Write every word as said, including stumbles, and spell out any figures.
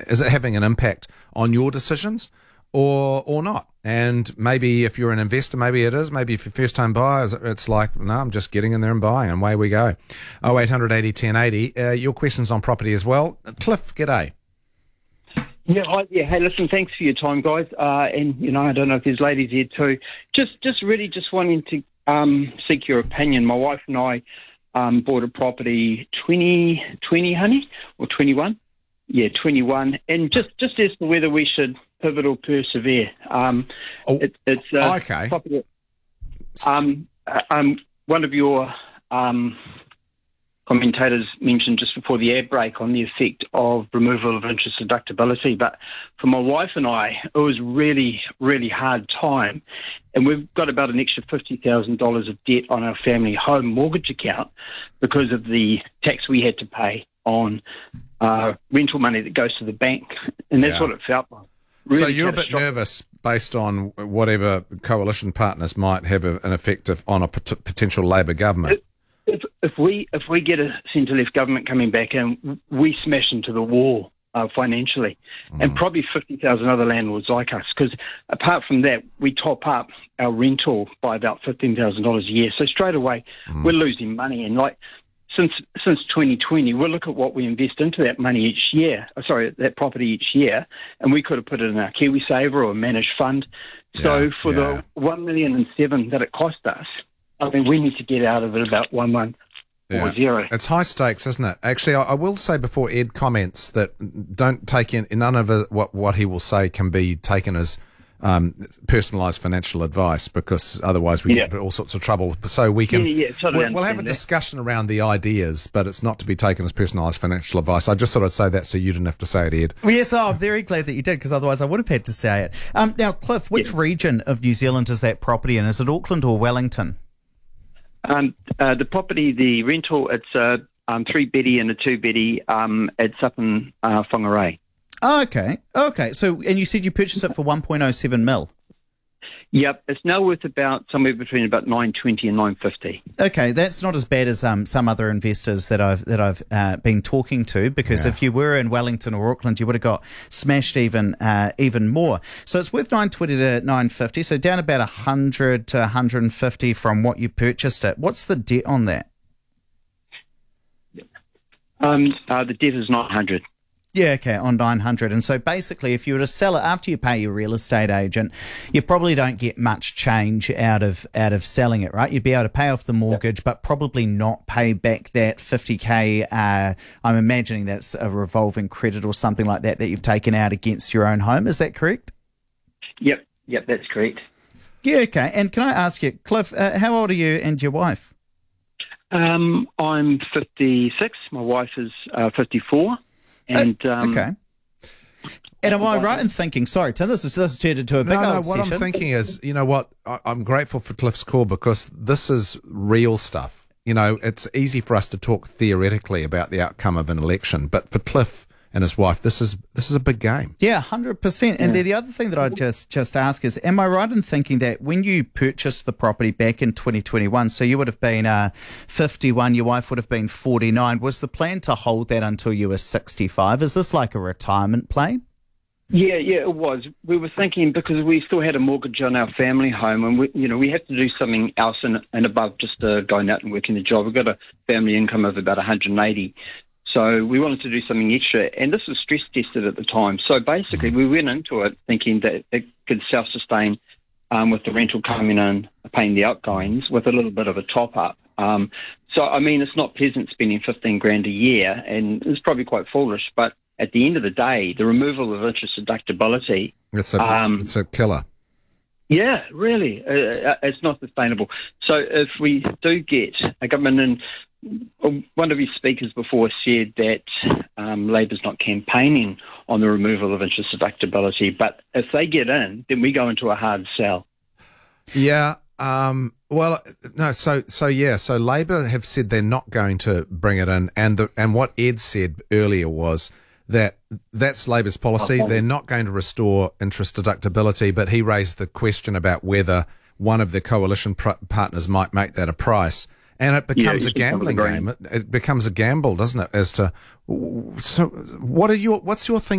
is it having an impact on your decisions or or not? And maybe if you're an investor, maybe it is. Maybe if you're first time buyers, it's like, no, I'm just getting in there and buying, and away we go. oh eight hundred eighty ten eighty. Uh, your questions on property as well. Cliff, g'day. Yeah, hi, yeah. Hey, listen, thanks for your time, guys. Uh, and, you know, I don't know if there's ladies here too. Just just really just wanting to um, seek your opinion. My wife and I um, bought a property twenty twenty, honey, or twenty-one? Yeah, twenty-one. And just, just as to whether we should pivot or persevere. Um, oh, it, it's uh, okay. Property, um, uh, um, one of your um, commentators mentioned just before the ad break on the effect of removal of interest deductibility. But for my wife and I, it was really, really hard time. And we've got about an extra fifty thousand dollars of debt on our family home mortgage account because of the tax we had to pay on uh, rental money that goes to the bank. And that's Yeah. what it felt like. Really so you're a bit nervous based on whatever coalition partners might have a, an effect of, on a pot- potential Labor government. If, if we if we get a centre-left government coming back and we smash into the wall uh, financially, mm. and probably fifty thousand other landlords like us, because apart from that, we top up our rental by about fifteen thousand dollars a year. So straight away, mm. we're losing money. And like since since twenty twenty, we'll look at what we invest into that money each year, uh, sorry, that property each year, and we could have put it in our KiwiSaver or a managed fund. So yeah, for yeah. the one million and seven that it cost us, I mean, we need to get out of it about one one yeah. or zero. It's high stakes, isn't it? Actually, I, I will say before Ed comments that don't take in none of it, what what he will say can be taken as um, personalised financial advice, because otherwise we yeah. get all sorts of trouble. So we can yeah, yeah, totally we'll, we'll have a that. discussion around the ideas, but it's not to be taken as personalised financial advice. I just thought I'd say that so you didn't have to say it, Ed. Well, yes, oh, I'm very glad that you did, because otherwise I would have had to say it. Um, now, Cliff, which yeah. region of New Zealand is that property in? Is it Auckland or Wellington? Um, uh, the property, the rental, it's a um, three beddy and a two beddy. Um, it's up in uh, Whangarei. Oh, okay, okay. So, and you said you purchased it for one point oh seven mil. Yep, it's now worth about somewhere between about nine twenty and nine fifty. Okay, that's not as bad as um, some other investors that I've that I've uh, been talking to, because yeah. if you were in Wellington or Auckland, you would have got smashed even uh, even more. So it's worth nine twenty to nine fifty. So down about a hundred to one hundred fifty from what you purchased it. What's the debt on that? Um, uh, the debt is nine hundred. Yeah, okay, on nine hundred. And so basically, if you were to sell it after you pay your real estate agent, you probably don't get much change out of out of selling it, right? You'd be able to pay off the mortgage, yep. but probably not pay back that fifty K. Uh, I'm imagining that's a revolving credit or something like that that you've taken out against your own home. Is that correct? Yep, yep, that's correct. Yeah, okay. And can I ask you, Cliff, uh, how old are you and your wife? Um, I'm fifty-six. My wife is uh, fifty-four. And, um, okay. And am I right in thinking, sorry, Tim, this is, this is turned into a big no, no, old what session. I'm thinking is, you know what, I, I'm grateful for Cliff's call, because this is real stuff. You know, it's easy for us to talk theoretically about the outcome of an election, but for Cliff and his wife, this is this is a big game. Yeah, one hundred percent. And yeah. the other thing that I'd just, just ask is, am I right in thinking that when you purchased the property back in twenty twenty-one, so you would have been uh, fifty-one, your wife would have been forty-nine, was the plan to hold that until you were sixty-five? Is this like a retirement plan? Yeah, yeah, it was. We were thinking, because we still had a mortgage on our family home, and we, you know, we had to do something else and, and above just uh, going out and working the job. We've got a family income of about one hundred eighty. So we wanted to do something extra, and this was stress tested at the time. So basically, we went into it thinking that it could self-sustain um, with the rental coming in, paying the outgoings, with a little bit of a top-up. Um, so, I mean, it's not pleasant spending fifteen grand a year, and it's probably quite foolish, but at the end of the day, the removal of interest deductibility... It's a, um, it's a killer. Yeah, really. Uh, it's not sustainable. So if we do get a government in... One of your speakers before said that um, Labor's not campaigning on the removal of interest deductibility, but if they get in, then we go into a hard sell. Yeah, um, well, no, so so yeah, so Labor have said they're not going to bring it in, and the, and what Ed said earlier was that that's Labor's policy. They're not going to restore interest deductibility, but he raised the question about whether one of the coalition pr- partners might make that a price. And it becomes yeah, a gambling game. It, it becomes a gamble, doesn't it? As to so, what are your what's your thinking?